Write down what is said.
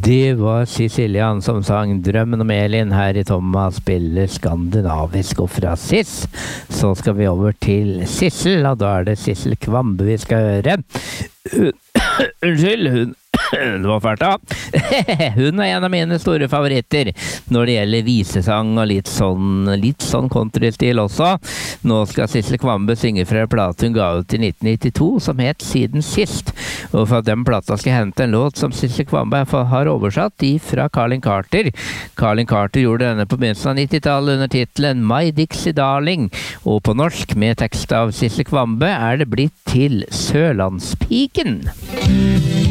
Det var Cecilian som sang Drømmen om Elin her i Thomas spiller skandinavisk, og fra Siss så skal vi over til Sissel, og da er det Sissel Kvambe vi skal høre. Unnskyld, det var fælt da. Hun er en av mine store favoritter når det gjelder visesang og litt sånn countrystil også. Nå skal Sissel Kvambe synge fra en plate hun ga ut i 1992 som het Siden Sist. Og for at den plata skal hente en låt som Sissel Kvambe har oversatt fra Carlin Carter. Carlin Carter gjorde denne på begynnelsen av 90-tallet under titelen My Dixie Darling, og på norsk med tekst av Sissel Kvambe er det blitt til Sørlandspiken.